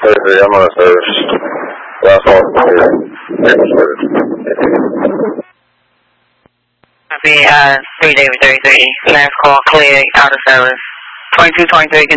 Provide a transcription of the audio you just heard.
2333, I'm on a service. Last call clear. Copy, 3 David 33. Last call clear, out of service. 2223.